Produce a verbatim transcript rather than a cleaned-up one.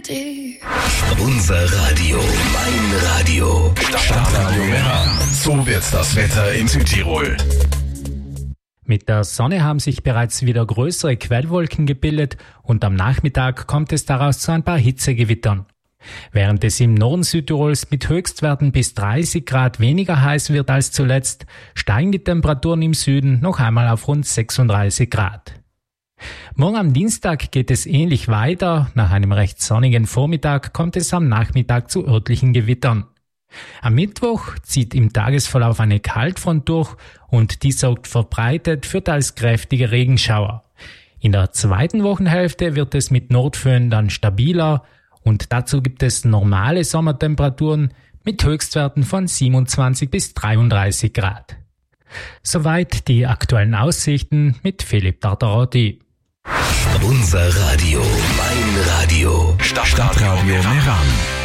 dir. Unser Radio, mein Radio. Stadtradio Meran. So wird das Wetter in Südtirol. Mit der Sonne haben sich bereits wieder größere Quellwolken gebildet und am Nachmittag kommt es daraus zu ein paar Hitzegewittern. Während es im Norden Südtirols mit Höchstwerten bis dreißig Grad weniger heiß wird als zuletzt, steigen die Temperaturen im Süden noch einmal auf rund sechsunddreißig Grad. Morgen am Dienstag geht es ähnlich weiter. Nach einem recht sonnigen Vormittag kommt es am Nachmittag zu örtlichen Gewittern. Am Mittwoch zieht im Tagesverlauf eine Kaltfront durch und die sorgt verbreitet für teils kräftige Regenschauer. In der zweiten Wochenhälfte wird es mit Nordföhn dann stabiler und dazu gibt es normale Sommertemperaturen mit Höchstwerten von siebenundzwanzig bis dreiunddreißig Grad. Soweit die aktuellen Aussichten mit Philipp Tartarotti. Unser Radio, mein Radio. Stadtradio Meran.